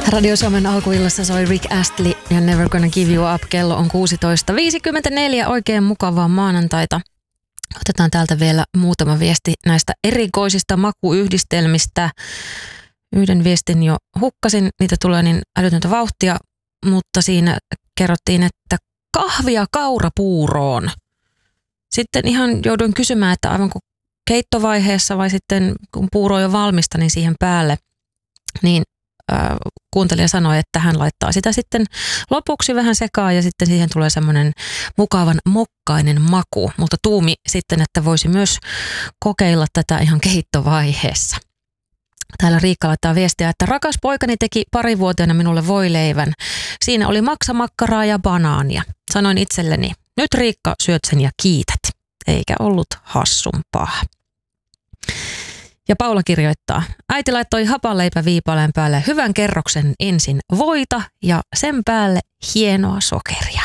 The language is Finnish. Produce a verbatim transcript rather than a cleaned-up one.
Radio Suomen alkuillassa soi Rick Astley ja Never Gonna Give You Up. Kello on kuusitoista viisikymmentäneljä. Oikein mukavaa maanantaita. Otetaan täältä vielä muutama viesti näistä erikoisista makuyhdistelmistä. Yhden viestin jo hukkasin. Niitä tulee niin älytöntä vauhtia, mutta siinä kerrottiin, että kahvia kaurapuuroon. Sitten ihan jouduin kysymään, että aivan kuin keittovaiheessa vai sitten kun puuro on jo valmista, niin siihen päälle. Niin äh, kuuntelija sanoi, että hän laittaa sitä sitten lopuksi vähän sekaan ja sitten siihen tulee semmoinen mukavan mokkainen maku. Mutta tuumi sitten, että voisi myös kokeilla tätä ihan keittovaiheessa. Täällä Riikka laittaa viestiä, että rakas poikani teki parivuotiaana minulle voileivän. Siinä oli maksamakkaraa ja banaania. Sanoin itselleni, nyt Riikka syöt sen ja kiität. Eikä ollut hassumpaa. Ja Paula kirjoittaa, äiti laittoi hapanleipäviipaleen päälle hyvän kerroksen ensin voita ja sen päälle hienoa sokeria.